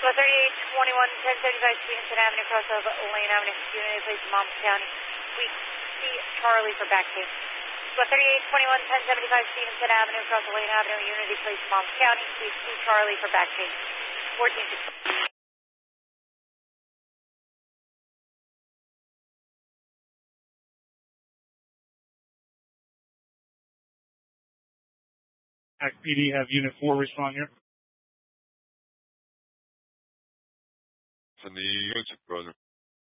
3821 1075 Stevenson Avenue, cross of Lane Avenue, Unity Place, Monmouth County. We see Charlie for back page. 3821 1075 Stevenson Avenue, cross of Lane Avenue, Unity Place, Monmouth County. We see Charlie for back page. 1460. PD, have Unit 4 respond here. From the unit, brother.